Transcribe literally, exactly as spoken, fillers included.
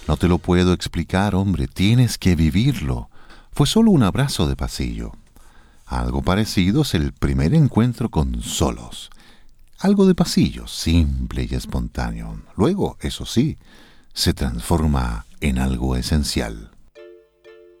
No te lo puedo explicar, hombre, tienes que vivirlo. Fue solo un abrazo de pasillo. Algo parecido es el primer encuentro con solos. Algo de pasillo, simple y espontáneo. Luego, eso sí, se transforma en algo esencial.